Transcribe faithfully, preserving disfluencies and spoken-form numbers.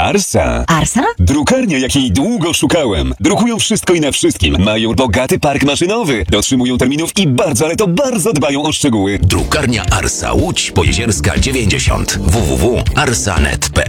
Arsa. Arsa? Drukarnia, jakiej długo szukałem. Drukują wszystko i na wszystkim. Mają bogaty park maszynowy. Dotrzymują terminów i bardzo, ale to bardzo dbają o szczegóły. Drukarnia Arsa Łódź Pojezierska dziewięćdziesiąt. w w w kropka arsa kropka net kropka p